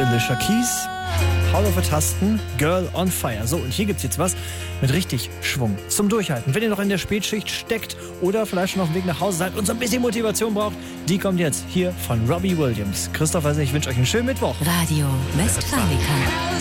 Alicia Keys. Paulover Tasten, Girl on Fire. So, und hier gibt's jetzt was mit richtig Schwung zum Durchhalten. Wenn ihr noch in der Spätschicht steckt oder vielleicht schon auf dem Weg nach Hause seid und so ein bisschen Motivation braucht, die kommt jetzt hier von Robbie Williams. Christoph, also ich wünsche euch einen schönen Mittwoch. Radio Westfalica.